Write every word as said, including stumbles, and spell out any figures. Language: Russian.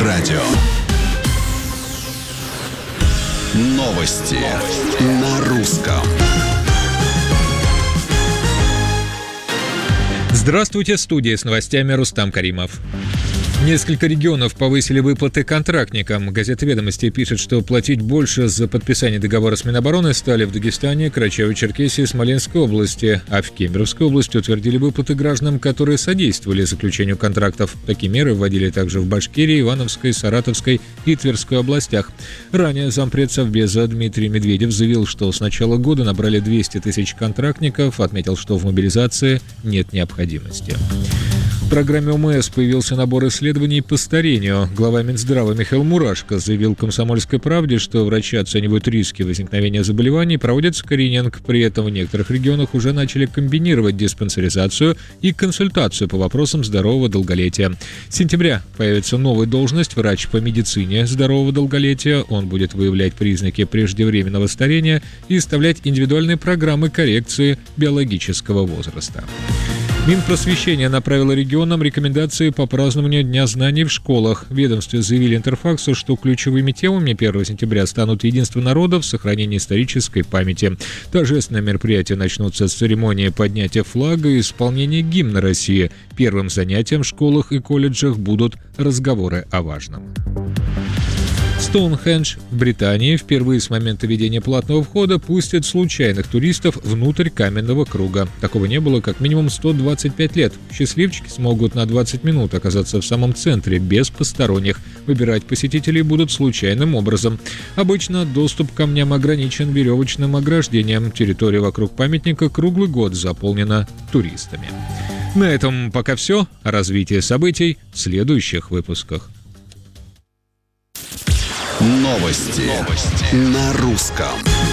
радио. Новости на русском. Здравствуйте, в студии с новостями Рустам Каримов. Несколько регионов повысили выплаты контрактникам. Газета «Ведомости» пишет, что платить больше за подписание договора с Минобороны стали в Дагестане, Карачаево-Черкесии и Смоленской области, а в Кемеровской области утвердили выплаты гражданам, которые содействовали заключению контрактов. Такие меры вводили также в Башкирии, Ивановской, Саратовской и Тверской областях. Ранее зампред Совбеза Дмитрий Медведев заявил, что с начала года набрали двести тысяч контрактников, отметил, что в мобилизации нет необходимости. В программе ОМС появился набор исследований по старению. Глава Минздрава Михаил Мурашко заявил «Комсомольской правде», что врачи оценивают риски возникновения заболеваний, проводят скрининг. При этом в некоторых регионах уже начали комбинировать диспансеризацию и консультацию по вопросам здорового долголетия. С сентября появится новая должность – врач по медицине здорового долголетия. Он будет выявлять признаки преждевременного старения и составлять индивидуальные программы коррекции биологического возраста. Минпросвещение направило регионам рекомендации по празднованию Дня знаний в школах. В ведомстве заявили Интерфаксу, что ключевыми темами первого сентября станут единство народов, сохранение исторической памяти. Торжественные мероприятия начнутся с церемонии поднятия флага и исполнения гимна России. Первым занятием в школах и колледжах будут разговоры о важном. Стоунхендж в Британии впервые с момента введения платного входа пустят случайных туристов внутрь каменного круга. Такого не было как минимум сто двадцать пять лет. Счастливчики смогут на двадцать минут оказаться в самом центре, без посторонних. Выбирать посетителей будут случайным образом. Обычно доступ к камням ограничен веревочным ограждением. Территория вокруг памятника круглый год заполнена туристами. На этом пока все. О развитии событий в следующих выпусках. Новости, Новости. на русском.